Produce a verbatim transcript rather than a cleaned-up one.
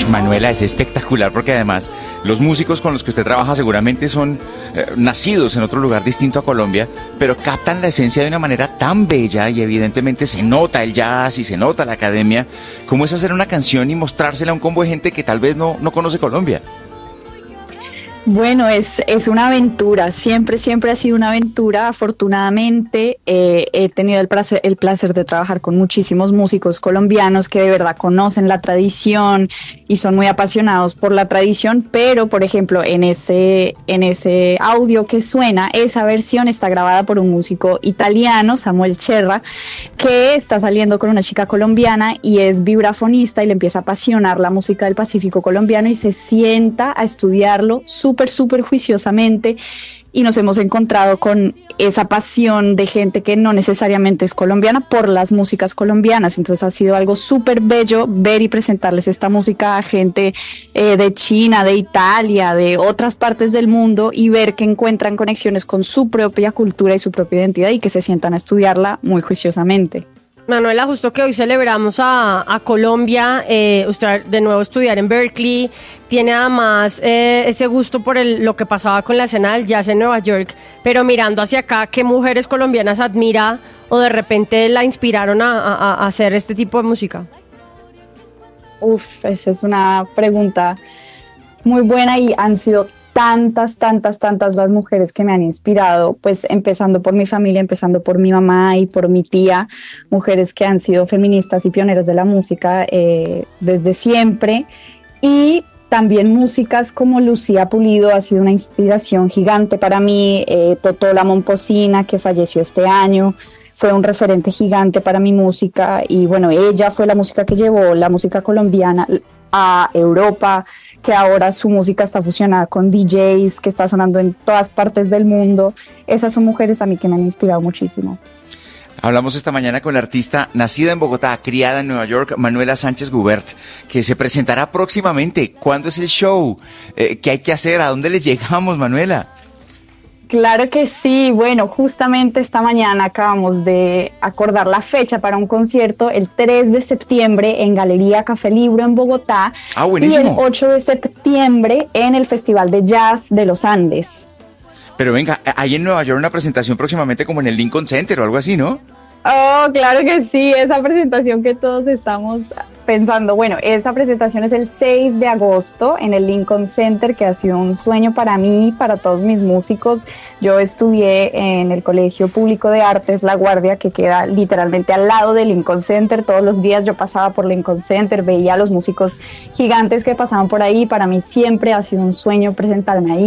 Manuela, es espectacular porque además los músicos con los que usted trabaja seguramente son eh, nacidos en otro lugar distinto a Colombia, pero captan la esencia de una manera tan bella y evidentemente se nota el jazz y se nota la academia. ¿Cómo es hacer una canción y mostrársela a un combo de gente que tal vez no, no conoce Colombia? Bueno, es, es una aventura, siempre, siempre ha sido una aventura. Afortunadamente eh, he tenido el placer, el placer de trabajar con muchísimos músicos colombianos que de verdad conocen la tradición y son muy apasionados por la tradición, pero por ejemplo en ese, en ese audio que suena, esa versión está grabada por un músico italiano, Samuel Cherra, que está saliendo con una chica colombiana y es vibrafonista y le empieza a apasionar la música del Pacífico colombiano y se sienta a estudiarlo súper súper, súper juiciosamente y nos hemos encontrado con esa pasión de gente que no necesariamente es colombiana por las músicas colombianas. Entonces ha sido algo súper bello ver y presentarles esta música a gente eh, de China, de Italia, de otras partes del mundo y ver que encuentran conexiones con su propia cultura y su propia identidad y que se sientan a estudiarla muy juiciosamente. Manuela, justo que hoy celebramos a, a Colombia, eh, usted de nuevo estudiar en Berklee, tiene además eh, ese gusto por el, lo que pasaba con la escena del jazz en Nueva York, pero mirando hacia acá, ¿qué mujeres colombianas admira o de repente la inspiraron a, a, a hacer este tipo de música? Uf, esa es una pregunta muy buena y han sido tantas, tantas, tantas las mujeres que me han inspirado, pues empezando por mi familia, empezando por mi mamá y por mi tía, mujeres que han sido feministas y pioneras de la música eh, desde siempre, y también músicas como Lucía Pulido ha sido una inspiración gigante para mí, eh, Totola Momposina, que falleció este año, fue un referente gigante para mi música y bueno, ella fue la música que llevó la música colombiana a Europa, que ahora su música está fusionada con D Js, que está sonando en todas partes del mundo. Esas son mujeres a mí que me han inspirado muchísimo. Hablamos esta mañana con la artista nacida en Bogotá, criada en Nueva York, Manuela Sánchez Gubert, que se presentará próximamente. ¿Cuándo es el show? Eh, ¿Qué hay que hacer? ¿A dónde le llegamos, Manuela? Claro que sí, bueno, justamente esta mañana acabamos de acordar la fecha para un concierto el tres de septiembre en Galería Café Libro en Bogotá. Ah, buenísimo. Y el ocho de septiembre en el Festival de Jazz de los Andes. Pero venga, hay en Nueva York una presentación próximamente como en el Lincoln Center o algo así, ¿no? Oh, claro que sí, esa presentación que todos estamos pensando. Bueno, esa presentación es el seis de agosto en el Lincoln Center, que ha sido un sueño para mí, para todos mis músicos. Yo estudié en el Colegio Público de Artes La Guardia, que queda literalmente al lado del Lincoln Center. Todos los días yo pasaba por Lincoln Center, veía a los músicos gigantes que pasaban por ahí. Para mí siempre ha sido un sueño presentarme ahí.